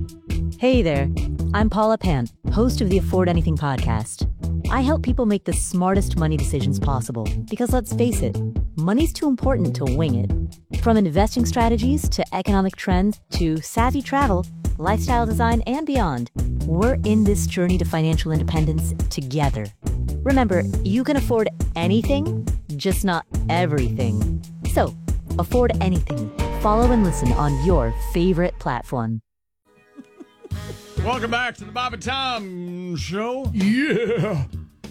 Hey there, I'm Paula Pant, host of the Afford Anything podcast. I help people make the smartest money decisions possible because let's face it, money's too important to wing it. From investing strategies to economic trends to savvy travel, lifestyle design, and beyond, we're in this journey to financial independence together. Remember, you can afford anything, just not everything. So, afford anything. Follow and listen on your favorite platform. Welcome back to the Bob and Tom Show. Yeah.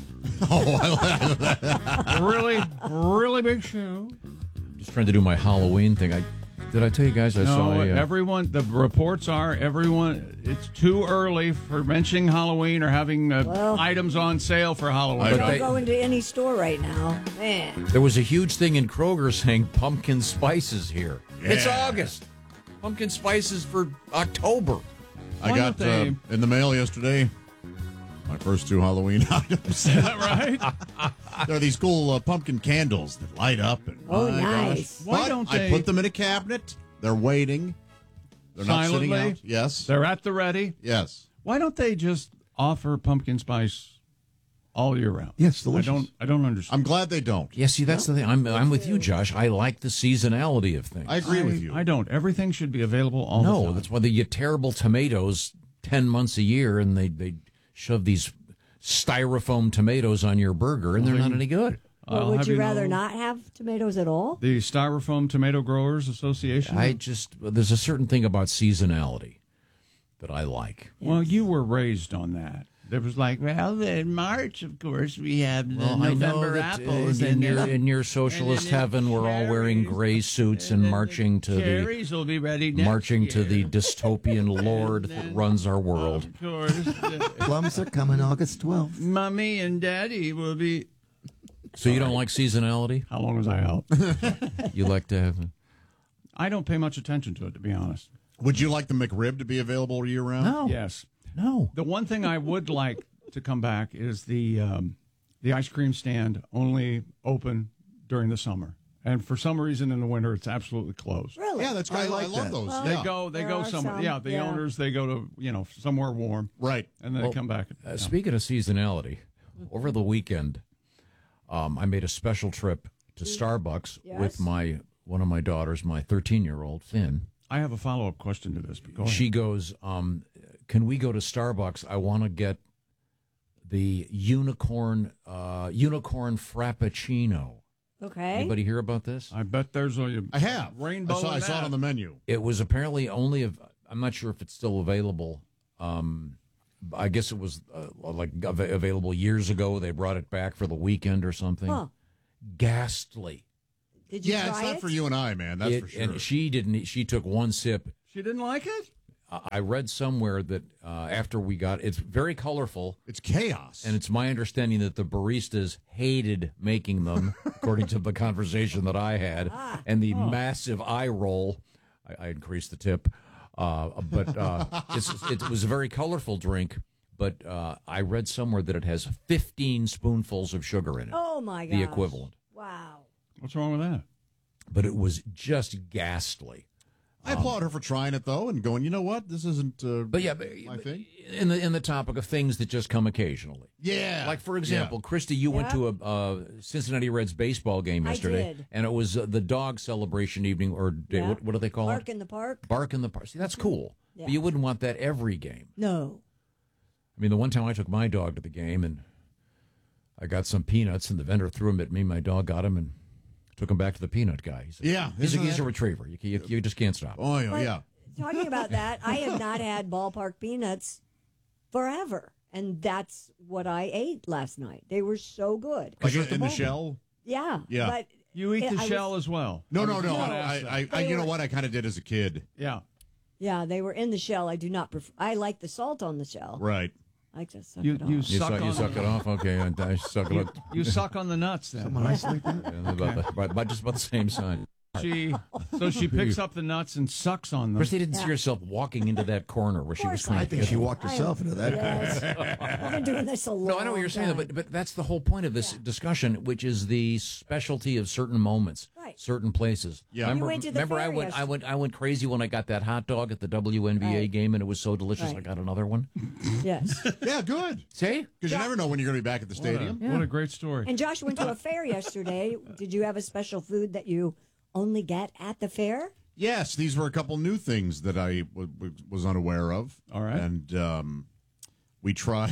Oh, I like that. Really big show. Just trying to do my Halloween thing. Did I tell you guys I saw everyone, the reports are it's too early for mentioning Halloween or having items on sale for Halloween. Don't go into any store right now. Man. There was a huge thing in Kroger saying pumpkin spices here. Yeah. It's August. Pumpkin spices for October. I got in the mail yesterday my first 2 Halloween items. Is that right? There are these cool pumpkin candles that light up. And nice. Why don't they? I put them in a cabinet. They're waiting. They're Silently? not sitting out. Yes. They're at the ready. Yes. Why don't they just offer pumpkin spice all year round? Yes, delicious. I don't understand. I'm glad they don't. Yeah, see, that's the thing. I'm with you, Josh. I like the seasonality of things. I agree with you. I don't. Everything should be available all the time. No, that's why they get terrible tomatoes 10 months a year, and they shove these styrofoam tomatoes on your burger, and they're not any good. Well, would you rather not have tomatoes at all? The Styrofoam Tomato Growers Association? There's a certain thing about seasonality that I like. Yes. Well, you were raised on that. There was like, in March, of course, we have the November apples. In your socialist heaven, we're all wearing gray suits and marching to cherries will be ready next to year. the dystopian lord that runs our world. Of course. Plums are coming August 12th. Mommy and Daddy will be... So you don't like seasonality? How long was I out? You like to have... I don't pay much attention to it, to be honest. Would you like the McRib to be available year-round? No. Yes. No. The one thing I would like to come back is the ice cream stand only open during the summer. And for some reason in the winter, it's absolutely closed. Really? Yeah, that's great. I love those. Well, Yeah. They go somewhere. some, Yeah, the owners, they go to, somewhere warm. Right. And then they come back. Speaking of seasonality, over the weekend, I made a special trip to Starbucks with one of my daughters, my 13-year-old, Finn. I have a follow-up question to this. But go ahead. She goes, can we go to Starbucks? I want to get the unicorn frappuccino. Okay. Anybody hear about this? I bet there's a I have. rainbow. I saw it on the menu. It was apparently only I'm not sure if it's still available. I guess it was available years ago. They brought it back for the weekend or something. Huh. Ghastly. Did you try it's not it? for you and I, man. That's for sure. And she didn't. She took one sip. She didn't like it? I read somewhere that after we got it's very colorful. It's chaos. And it's my understanding that the baristas hated making them, according to the conversation that I had, and the massive eye roll. I increased the tip, but it was a very colorful drink. But I read somewhere that it has 15 spoonfuls of sugar in it. Oh, my gosh. The equivalent. Wow. What's wrong with that? But it was just ghastly. I applaud her for trying it, though, and going, you know what? This isn't my thing. In the topic of things that just come occasionally. Yeah. Like, for example, Christy, you went to a Cincinnati Reds baseball game yesterday. I did. And it was the dog celebration evening, or what do they call it? Bark in the park. Bark in the park. See, that's cool. Yeah. But you wouldn't want that every game. No. I mean, the one time I took my dog to the game, and I got some peanuts, and the vendor threw them at me. My dog got them and took him back to the peanut guy. He's a retriever. You just can't stop. Oh, yeah. Talking about that, I have not had ballpark peanuts forever. And that's what I ate last night. They were so good. Like in the shell? Yeah. Yeah. But You eat the shell as well. No. I you know what? I kind of did as a kid. Yeah. Yeah, they were in the shell. I do not prefer. I like the salt on the shell. Right. I like to suck You it off. You suck it off? Okay. I suck it off. You suck on the nuts then. Someone isolate that? About just about the same sign. She picks up the nuts and sucks on them. Christy didn't see herself walking into that corner where she was trying I to think get she them. walked herself into that. Yes. I've been doing this a long No, I know what you're saying, time. but that's the whole point of this discussion, which is the specialty of certain moments. Right. Right. certain places. Yeah. Remember, You went to the remember fair I went crazy when I got that hot dog at the WNBA Right. game, and it was so delicious. Right. I got another one. Yes. Yeah, good. See? Because you never know when you're going to be back at the stadium. What a great story. And Josh went to a fair yesterday. Did you have a special food that you only get at the fair? Yes, these were a couple new things that I was unaware of. All right. And we tried.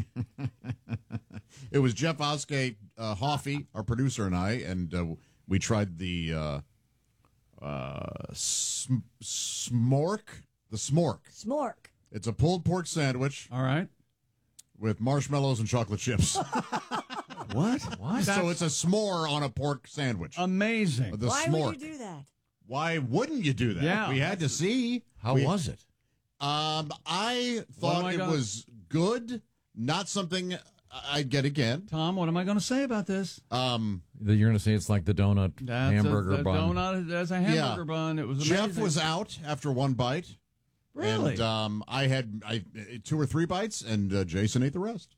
It was Jeff Oskey, Hoffy, our producer, and I, and we tried the smork. The smork. Smork. It's a pulled pork sandwich All right. with marshmallows and chocolate chips. What? So it's a s'more on a pork sandwich. Amazing. The Why smork. would you do that? Why wouldn't you do that? Yeah. We had to see. How was it? I What am thought I it gonna- was good, not something I'd get again. Tom, what am I going to say about this? You're going to say it's like the donut hamburger the bun. donut as a hamburger bun. It was amazing. Jeff was out after one bite. Really? And I had 2 or 3 bites, and Jason ate the rest.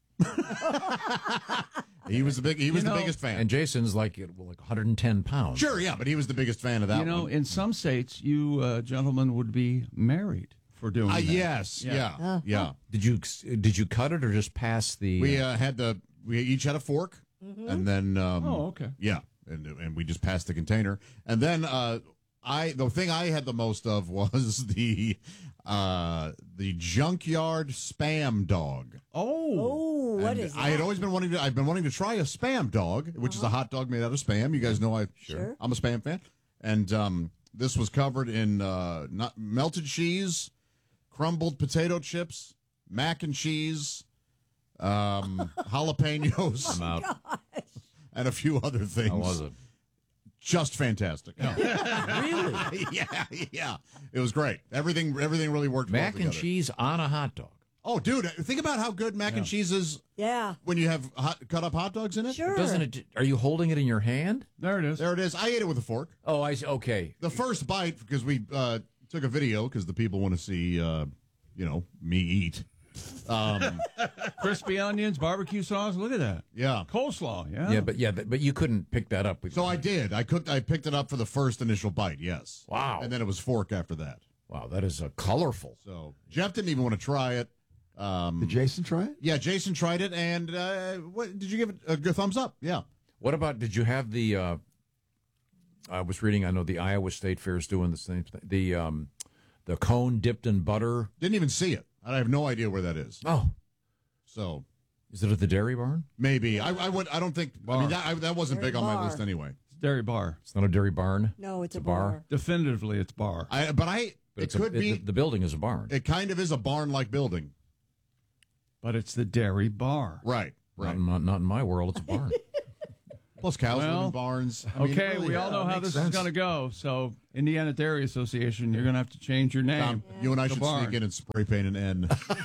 He was the biggest fan. And Jason's like 110 pounds. Sure, yeah, but he was the biggest fan of that You know, one. in some states, you gentlemen would be married for doing that. Yes, Yeah. yeah. Did you cut it or just pass the? We each had a fork, and then Oh, okay. yeah, and we just passed the container, and then the thing I had the most of was the junkyard spam dog. Oh. What And is that? I had always been wanting to. I've been wanting to try a spam dog, which is a hot dog made out of spam. You guys know Sure. I'm a spam fan, and this was covered in melted cheese, crumbled potato chips, mac and cheese, jalapenos, I'm out. and a few other things. How was it? Just fantastic. Really? yeah. It was great. Everything really worked. well Mac and together. cheese on a hot dog. Oh, dude, think about how good mac and cheese is Yeah. when you have cut up hot dogs in it. Sure. Doesn't it? Are you holding it in your hand? There it is. There it is. I ate it with a fork. Oh, I see. Okay. The first bite, because we took a video because the people want to see, me eat. Crispy onions, barbecue sauce. Look at that. Yeah. Coleslaw. Yeah. But you couldn't pick that up. With So I did. I picked it up for the first initial bite. Yes. Wow. And then it was fork after that. Wow, that is colorful. So Jeff didn't even want to try it. Did Jason try it? Yeah, Jason tried it, and what did you give it a good thumbs up? Yeah. What about? Did you have the? I was reading. I know the Iowa State Fair is doing the same thing. The cone dipped in butter. Didn't even see it. I have no idea where that is. Oh, So is it at the Dairy Barn? maybe I would. I don't think. I mean that wasn't Dairy big on my bar. list anyway. It's Dairy Bar. It's not a Dairy Barn. No, it's a bar. bar. Definitively, it's bar. But It it's could be. the building is a barn. It kind of is a barn-like building. But it's the Dairy Bar. Right. Right. Not in my world. It's a barn. Plus cows live Well, in barns. I mean, Okay, really, we all know how makes this is sense. going to go. So, Indiana Dairy Association, you're going to have to change your name. Tom, you and I The should barn. sneak in and spray paint an N.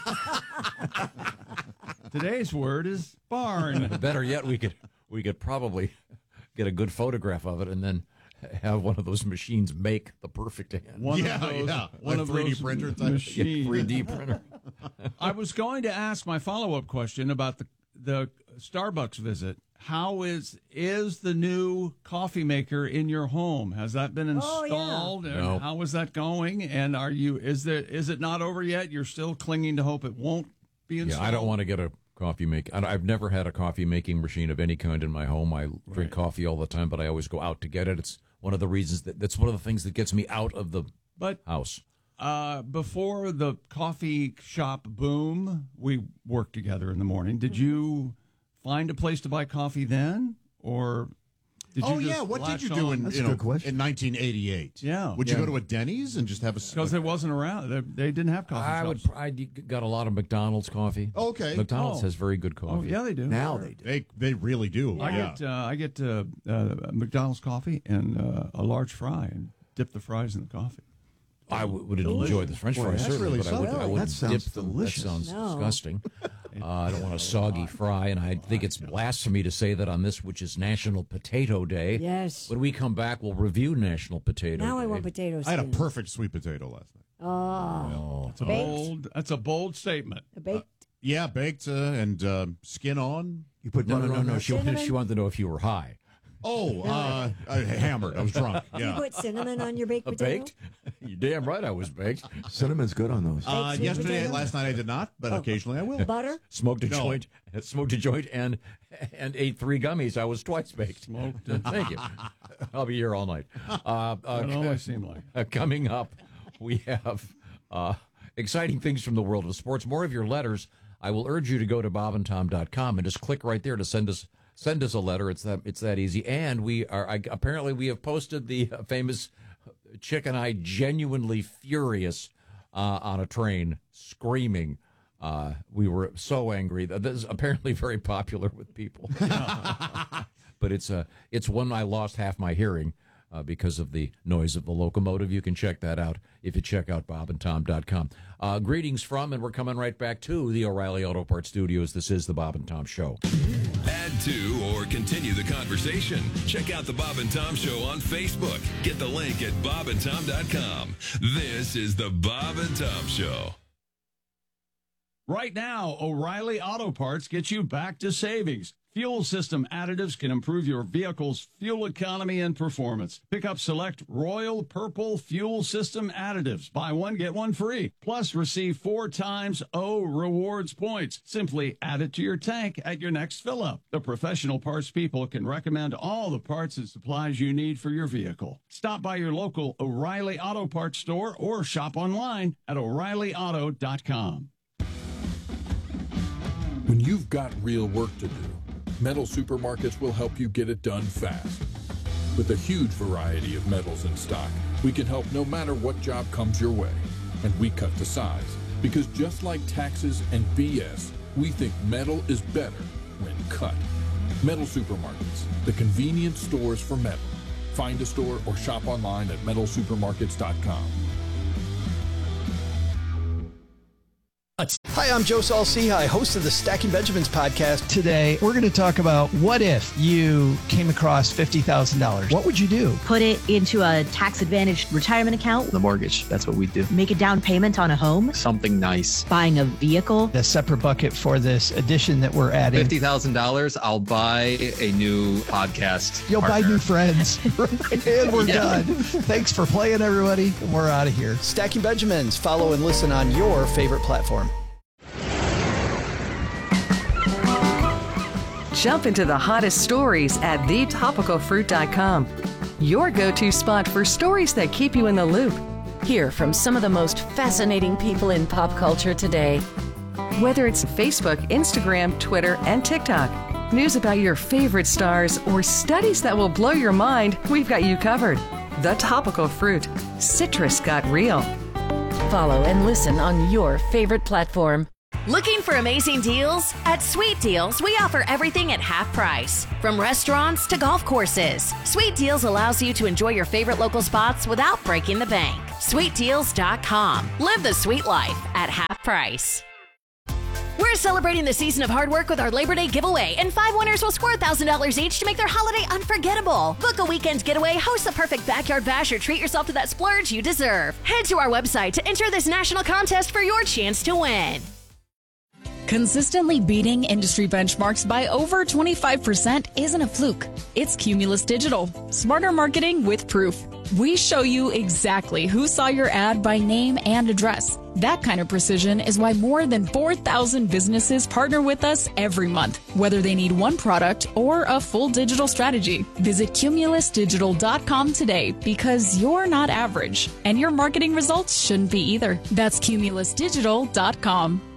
Today's word is barn. Better yet, we could probably get a good photograph of it and then have one of those machines make the perfect hand. One Yeah, of those, yeah. one Like of 3D those printer type. machines. 3D printer. I was going to ask my follow-up question about the Starbucks visit. How is the new coffee maker in your home? Has that been Oh, yeah. installed? And No. how is that going? And is it not over yet? You're still clinging to hope it won't be installed? Yeah, I don't want to get a coffee make. I've never had a coffee making machine of any kind in my home. I drink coffee all the time, but I always go out to get it. It's one of the reasons that's one of the things that gets me out of the But house. before the coffee shop boom, we worked together in the morning. Did you find a place to buy coffee then, or did you Oh just yeah, what did latch you do on? in That's a good question. in 1988? Yeah. Would you Yeah. go to a Denny's and just have a? Because it wasn't around. They didn't have coffee shops. I got a lot of McDonald's coffee. Oh, okay. McDonald's Oh. has very good Oh coffee. yeah, they do. Now they do. They really do. I get McDonald's coffee and a large fry and dip the fries in the coffee. I would enjoy the French Boy, fries that's certainly, really but I something. wouldn't That sounds dip them. delicious. That sounds No. disgusting. I don't want a soggy fry, and I think it's blasphemy to say that on this, which is National Potato Day. Yes. When we come back, we'll review National Potato Now Day. I want potatoes. I had a perfect sweet potato last night. Oh, That's a bold statement. baked. Yeah, baked and skin on. You put No, butter no, no, on no. that? She wanted to know if you were high. Hammered. I was drunk. Do you Yeah. put cinnamon on your baked potato? Baked? You're damn right I was baked. Cinnamon's good on those. Yesterday, last night I did not, but occasionally I will. Butter? Smoked a joint, and ate 3 gummies. I was twice baked. Smoked. Thank you. I'll be here all night. It always seemed like. Coming up, we have exciting things from the world of sports. More of your letters. I will urge you to go to bobandtom.com and just click right there to send us a letter. It's that easy. And apparently we have posted the famous Chick and I genuinely furious on a train screaming. We were so angry. This is apparently very popular with people. But it's one I lost half my hearing because of the noise of the locomotive. You can check that out if you check out bobandtom.com. Greetings from, and we're coming right back to the O'Reilly Auto Parts Studios. This is the Bob and Tom Show. Add to or continue the conversation. Check out the Bob and Tom Show on Facebook. Get the link at bobandtom.com. This is the Bob and Tom Show. Right now, O'Reilly Auto Parts gets you back to savings. Fuel system additives can improve your vehicle's fuel economy and performance. Pick up select Royal Purple fuel system additives. Buy one, get one free. Plus, receive 4 times O rewards points. Simply add it to your tank at your next fill-up. The professional parts people can recommend all the parts and supplies you need for your vehicle. Stop by your local O'Reilly Auto Parts store or shop online at O'ReillyAuto.com. When you've got real work to do, Metal Supermarkets will help you get it done fast. With a huge variety of metals in stock, we can help no matter what job comes your way. And we cut to size, because just like taxes and BS, we think metal is better when cut. Metal Supermarkets, the convenient stores for metal. Find a store or shop online at metalsupermarkets.com. Hi, I'm Joe Saul-Sehy, host of the Stacking Benjamins podcast. Today, we're going to talk about what if you came across $50,000? What would you do? Put it into a tax-advantaged retirement account. The mortgage, that's what we do. Make a down payment on a home. Something nice. Buying a vehicle. A separate bucket for this addition that we're adding. $50,000, I'll buy a new podcast. You'll partner. buy new friends. And we're done. Thanks for playing, everybody. We're out of here. Stacking Benjamins. Follow and listen on your favorite platform. Jump into the hottest stories at thetopicalfruit.com. Your go-to spot for stories that keep you in the loop. Hear from some of the most fascinating people in pop culture today. Whether it's Facebook, Instagram, Twitter, and TikTok, news about your favorite stars, or studies that will blow your mind, we've got you covered. The Topical Fruit. Citrus got real. Follow and listen on your favorite platform. Looking for amazing deals? At Sweet Deals, we offer everything at half price. From restaurants to golf courses, Sweet Deals allows you to enjoy your favorite local spots without breaking the bank. SweetDeals.com. Live the sweet life at half price. We're celebrating the season of hard work with our Labor Day giveaway, and 5 winners will score $1,000 each to make their holiday unforgettable. Book a weekend getaway, host the perfect backyard bash, or treat yourself to that splurge you deserve. Head to our website to enter this national contest for your chance to win. Consistently beating industry benchmarks by over 25% isn't a fluke. It's Cumulus Digital. Smarter marketing with proof. We show you exactly who saw your ad by name and address. That kind of precision is why more than 4,000 businesses partner with us every month, whether they need one product or a full digital strategy. Visit cumulusdigital.com today, because you're not average, and your marketing results shouldn't be either. That's cumulusdigital.com.